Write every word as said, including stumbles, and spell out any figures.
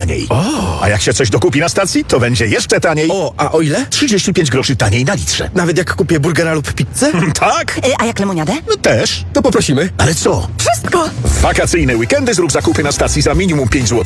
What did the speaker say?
taniej. O. A jak się coś dokupi na stacji, to będzie jeszcze taniej. O, a o ile? trzydzieści pięć groszy taniej na litrze. Nawet jak kupię burgera lub pizzę? Tak? Y, a jak lemoniadę? No też. To poprosimy. Ale co? Wszystko! W wakacyjne weekendy zrób zakupy na stacji za minimum pięć złotych.